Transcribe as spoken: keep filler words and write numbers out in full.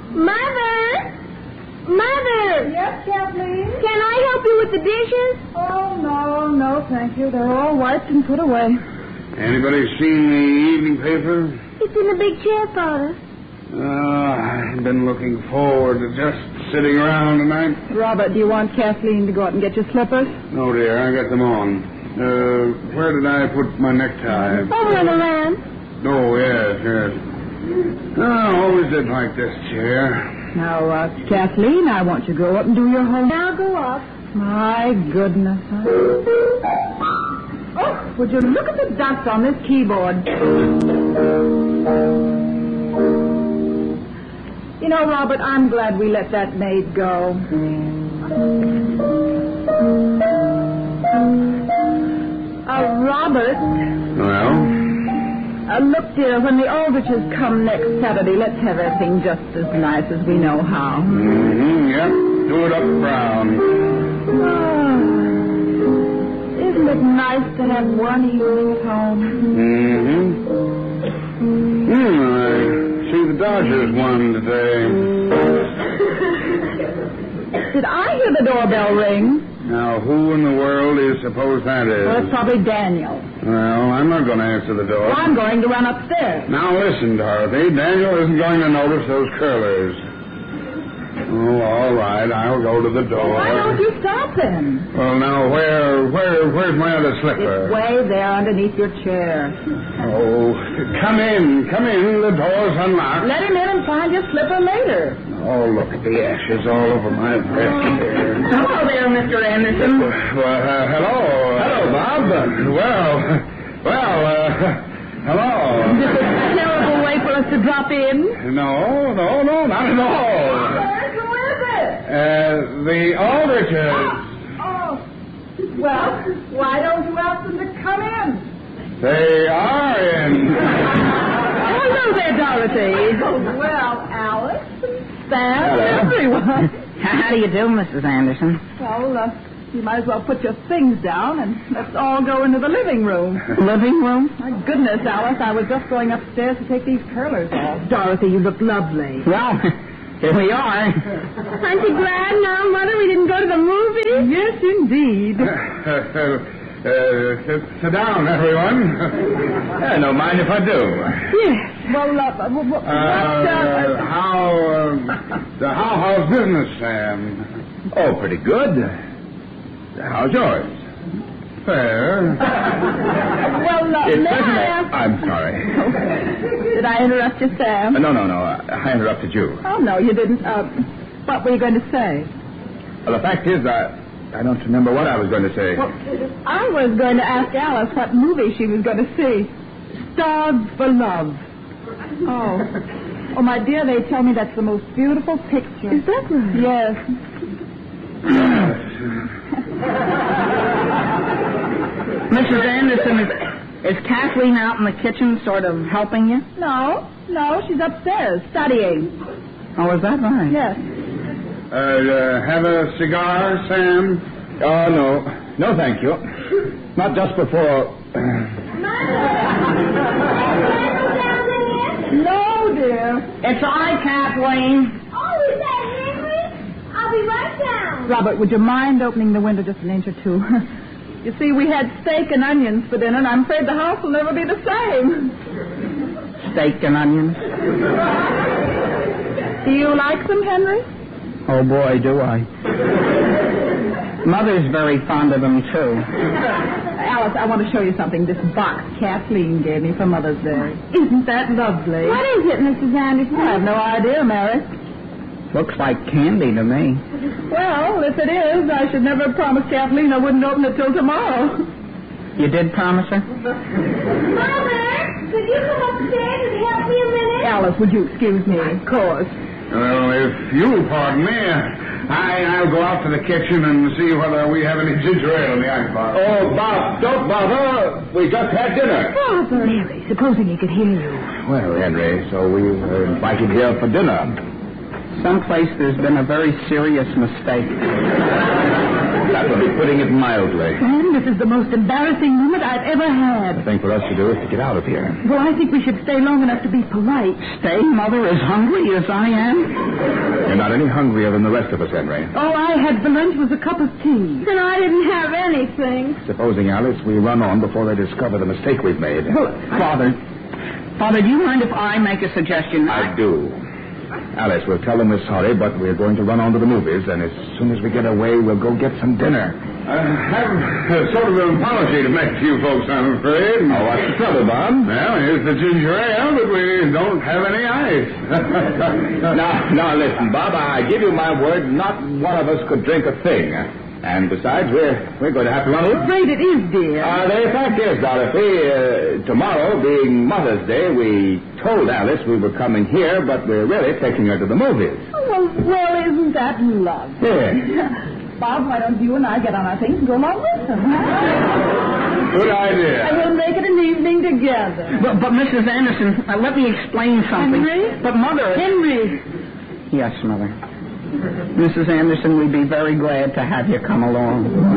Mother! Mother! Yes, Kathleen? Can I help you with the dishes? Oh, no, no, thank you. They're all wiped and put away. Anybody seen the evening paper? It's in the big chair, Father. Uh, I've been looking forward to just sitting around tonight. Robert, do you want Kathleen to go out and get your slippers? No, dear, I got them on. Uh, where did I put my necktie? Over in the lamp. Oh, yes, yes. Oh, I always did like this chair. Now, uh, Kathleen, I want you to go up and do your homework. Now go up. My goodness. Oh, would you look at the dust on this keyboard? You know, Robert, I'm glad we let that maid go. Uh, Robert. Well? Uh, look, dear, when the Aldriches come next Saturday, let's have everything just as nice as we know how. Mm-hmm, yep. Do it up brown. Oh, isn't it nice to have one evening at home? Mm-hmm. Hmm, I see the Dodgers won today. Did I hear the doorbell ring? Now, who in the world do you suppose that is? Well, it's probably Daniel. Well, I'm not going to answer the door. Well, I'm going to run upstairs. Now, listen, Dorothy. Daniel isn't going to notice those curlers. Oh, all right. I'll go to the door. Why don't you stop then? Well, now, where, where, where's my other slipper? It's way there underneath your chair. Oh, come in. Come in. The door's unlocked. Let him in and find your slipper later. Oh, look at the ashes all over my vest here. Hello there, Mister Anderson. Well, uh, hello. Hello, Bob. Well, well, uh, hello. This is a terrible way for us to drop in. No, no, no, not at all. Who is it? Uh, the Aldriches. Oh. Well, why don't you ask them to come in? They are in. Hello there, Dorothy. Oh, well, Alice, Sam, everyone. How do you do, Missus Anderson? Well, uh, you might as well put your things down and let's all go into the living room. Living room? My goodness, Alice, I was just going upstairs to take these curlers off. Dorothy, you look lovely. Well, here we are. Aren't you glad now, Mother, we didn't go to the movies? Yes, indeed. Uh, sit, sit down, everyone. uh, no mind if I do. Yes. Well, uh, uh, what, Uh, uh, how, uh, the, how, how's business, Sam? Oh, pretty good. How's yours? Fair. well, uh, It's may I certainly- ask... I'm sorry. Did I interrupt you, Sam? Uh, no, no, no. Uh, I interrupted you. Oh, no, you didn't. Uh, what were you going to say? Well, the fact is, I, I don't remember what I was going to say. Well, I was going to ask Alice what movie she was going to see. Starved for Love. Oh. Oh, my dear, they tell me that's the most beautiful picture. Is that right? Yes. Missus Anderson, is, is Kathleen out in the kitchen sort of helping you? No, no, she's upstairs studying. Oh, is that right? Yes. Uh, uh, have a cigar, Sam? Oh, no. No, thank you. Not just before... No, dear. It's I, Kathleen. Oh, is that Henry? I'll be right down. Robert, would you mind opening the window just an inch or two? You see, we had steak and onions for dinner, and I'm afraid the house will never be the same. Steak and onions. Do you like them, Henry? Oh, boy, do I. Mother's very fond of them, too. Alice, I want to show you something. This box Kathleen gave me for Mother's Day. Isn't that lovely? What is it, Missus Anderson? I have no idea, Mary. Looks like candy to me. Well, if it is, I should never have promised Kathleen I wouldn't open it till tomorrow. You did promise her? Mother, could you come upstairs and help me a minute? Alice, would you excuse me? Of course. Well, if you pardon me, I, I'll go out to the kitchen and see whether we have any ginger ale in the icebox. Oh, Bob, don't bother. We just had dinner. Father. Mary, supposing he could hear you. Well, Henry, so we were invited here for dinner. Someplace there's been a very serious mistake. That would be putting it mildly. Sam, this is the most embarrassing moment I've ever had. The thing for us to do is to get out of here. Well, I think we should stay long enough to be polite. Stay, Mother, as hungry as I am? You're not any hungrier than the rest of us, Henry. All I had for lunch was a cup of tea. And I didn't have anything. Supposing, Alice, we run on before they discover the mistake we've made. Well, Father, Father, do you mind if I make a suggestion? I do. Alice, we'll tell them we're sorry, but we're going to run on to the movies, and as soon as we get away, we'll go get some dinner. I have a sort of an apology to make to you folks, I'm afraid. Oh, what's the trouble, Bob? Well, here's the ginger ale, but we don't have any ice. now, now, listen, Bob, I give you my word, not one of us could drink a thing. And besides, we're we're going to have to run away. I'm afraid it is, dear. Uh, the fact is, Dorothy, uh, tomorrow being Mother's Day, we told Alice we were coming here, but we're really taking her to the movies. Oh, well, well, isn't that lovely? Yeah. Bob, why don't you and I get on our things and go along with them, huh? Good idea. And we'll make it an evening together. But, but Missus Anderson, uh, let me explain something. Henry? But, Mother... Henry! Yes, Mother. Missus Anderson, we'd be very glad to have you come along.